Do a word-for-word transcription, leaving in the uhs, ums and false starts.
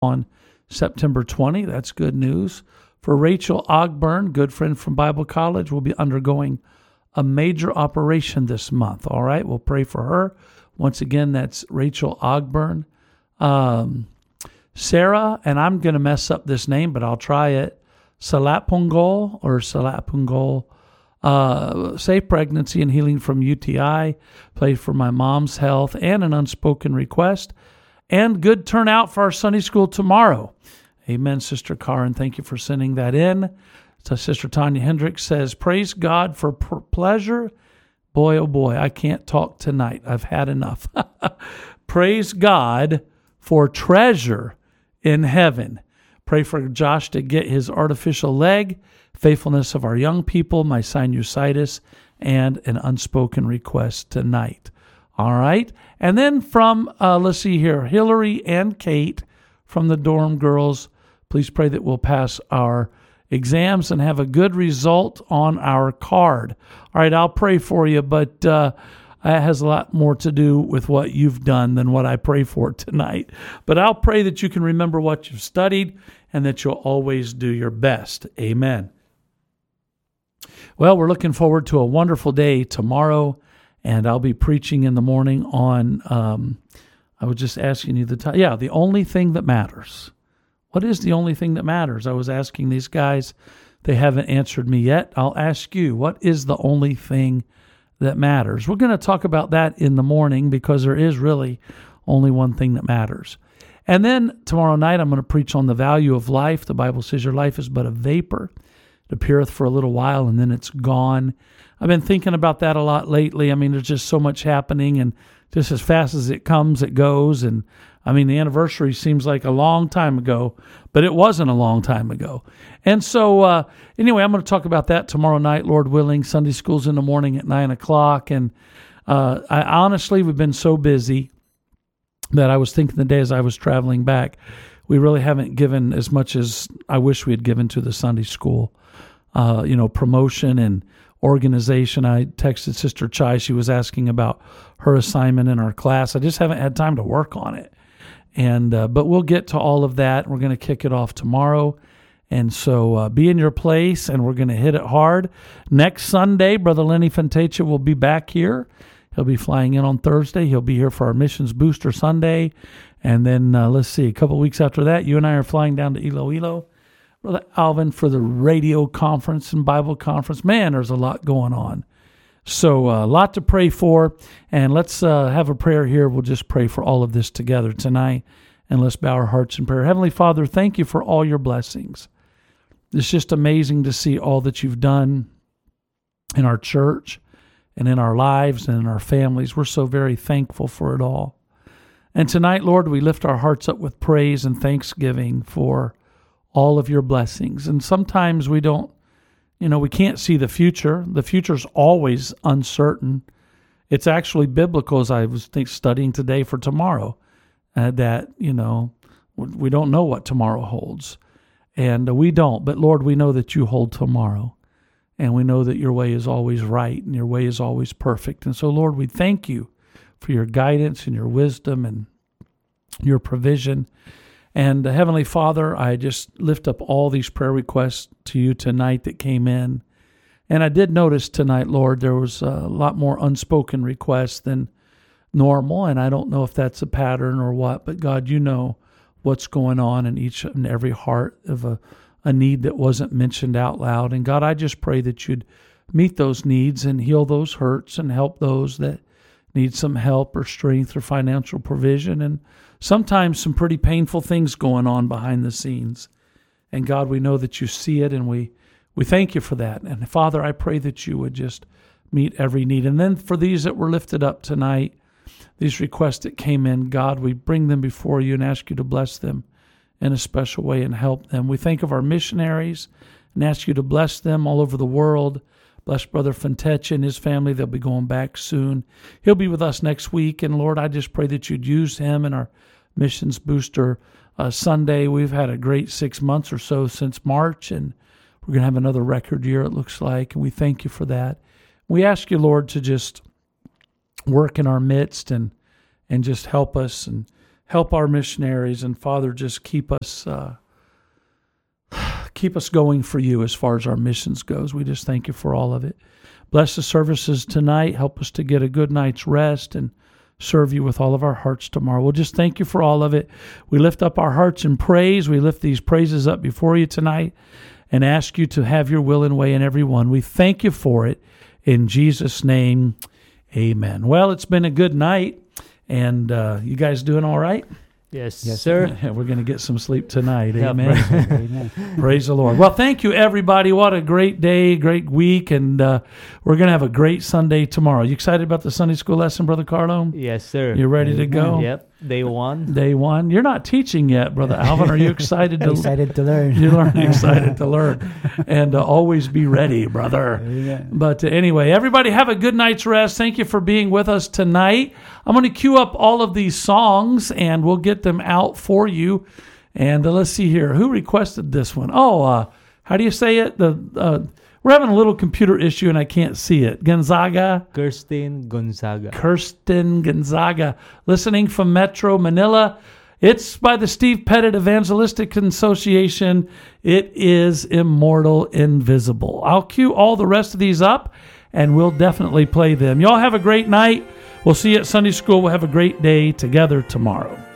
on September twentieth. That's good news. For Rachel Ogburn, good friend from Bible College, will be undergoing a major operation this month. All right, we'll pray for her. Once again, that's Rachel Ogburn. Um, Sarah, and I'm going to mess up this name, but I'll try it, Salapungol or Salapungol, uh, safe pregnancy and healing from U T I, pray for my mom's health and an unspoken request, and good turnout for our Sunday school tomorrow. Amen, Sister Karen. Thank you for sending that in. So Sister Tanya Hendricks says, praise God for p- pleasure. Boy, oh boy, I can't talk tonight. I've had enough. Praise God for treasure in heaven. Pray for Josh to get his artificial leg, faithfulness of our young people, my sinusitis, and an unspoken request tonight. All right. And then from, uh, let's see here, Hillary and Kate from the dorm girls, please pray that we'll pass our exams and have a good result on our card. All right, I'll pray for you, but uh, it has a lot more to do with what you've done than what I pray for tonight. But I'll pray that you can remember what you've studied and that you'll always do your best. Amen. Well, we're looking forward to a wonderful day tomorrow, and I'll be preaching in the morning on, um, I was just asking you the time. Yeah, the only thing that matters. What is the only thing that matters? I was asking these guys. They haven't answered me yet. I'll ask you, what is the only thing that matters? We're going to talk about that in the morning because there is really only one thing that matters. And then tomorrow night, I'm going to preach on the value of life. The Bible says your life is but a vapor. It appeareth for a little while and then it's gone. I've been thinking about that a lot lately. I mean, there's just so much happening, and just as fast as it comes, it goes. And I mean, the anniversary seems like a long time ago, but it wasn't a long time ago. And so, uh, anyway, I'm going to talk about that tomorrow night, Lord willing. Sunday school's in the morning at nine o'clock. And uh, I honestly, we've been so busy that I was thinking the day as I was traveling back, we really haven't given as much as I wish we had given to the Sunday school, uh, you know, promotion and organization. I texted Sister Chai. She was asking about her assignment in our class. I just haven't had time to work on it. And uh, but we'll get to all of that. We're going to kick it off tomorrow. And so uh, be in your place, and we're going to hit it hard. Next Sunday, Brother Lenny Fantasia will be back here. He'll be flying in on Thursday. He'll be here for our Missions Booster Sunday. And then, uh, let's see, a couple of weeks after that, you and I are flying down to Iloilo. Brother Alvin for the radio conference and Bible conference. Man, there's a lot going on. So a uh, lot to pray for, and let's uh, have a prayer here. We'll just pray for all of this together tonight, and let's bow our hearts in prayer. Heavenly Father, thank you for all your blessings. It's just amazing to see all that you've done in our church and in our lives and in our families. We're so very thankful for it all. And tonight, Lord, we lift our hearts up with praise and thanksgiving for all of your blessings. And sometimes we don't, you know, we can't see the future. The future's always uncertain. It's actually biblical, as I was think, studying today for tomorrow, uh, that, you know, we don't know what tomorrow holds. And we don't. But, Lord, we know that you hold tomorrow. And we know that your way is always right and your way is always perfect. And so, Lord, we thank you for your guidance and your wisdom and your provision. And uh, Heavenly Father, I just lift up all these prayer requests to you tonight that came in. And I did notice tonight, Lord, there was a lot more unspoken requests than normal. And I don't know if that's a pattern or what, but God, you know what's going on in each and every heart of a, a need that wasn't mentioned out loud. And God, I just pray that you'd meet those needs and heal those hurts and help those that need some help or strength or financial provision. And sometimes some pretty painful things going on behind the scenes. And God, we know that you see it, and we, we thank you for that. And Father, I pray that you would just meet every need. And then for these that were lifted up tonight, these requests that came in, God, we bring them before you and ask you to bless them in a special way and help them. We think of our missionaries and ask you to bless them all over the world. Bless Brother Fantecha and his family. They'll be going back soon. He'll be with us next week. And Lord, I just pray that you'd use him in our Missions Booster uh, Sunday. We've had a great six months or so since March, and we're going to have another record year, it looks like. And we thank you for that. We ask you, Lord, to just work in our midst and and just help us and help our missionaries, and Father, just keep us uh, keep us going for you as far as our missions goes. We just thank you for all of it. Bless the services tonight. Help us to get a good night's rest and serve you with all of our hearts tomorrow. We'll just thank you for all of it. We lift up our hearts in praise. We lift these praises up before you tonight and ask you to have your will and way in every one. We thank you for it. In Jesus' name, amen. Well, it's been a good night, and uh, you guys doing all right? Yes, Yes, sir. Yeah, we're going to get some sleep tonight. Yeah, Amen. praise Amen. Praise the Lord. Well, thank you, everybody. What a great day, great week, and uh, we're going to have a great Sunday tomorrow. You excited about the Sunday school lesson, Brother Carlo? Yes, sir. You ready to go? Yep. Day one. Day one. You're not teaching yet, Brother Alvin. Are you excited to Excited to learn. You learn excited to learn, and uh, always be ready, brother. Amen. But uh, anyway, everybody have a good night's rest. Thank you for being with us tonight. I'm going to queue up all of these songs, and we'll get them out for you. And uh, let's see here. Who requested this one? Oh, uh, how do you say it? The uh, We're having a little computer issue, and I can't see it. Gonzaga. Kirsten Gonzaga. Kirsten Gonzaga, listening from Metro Manila. It's by the Steve Pettit Evangelistic Association. It is Immortal Invisible. I'll cue all the rest of these up, and we'll definitely play them. Y'all have a great night. We'll see you at Sunday school. We'll have a great day together tomorrow.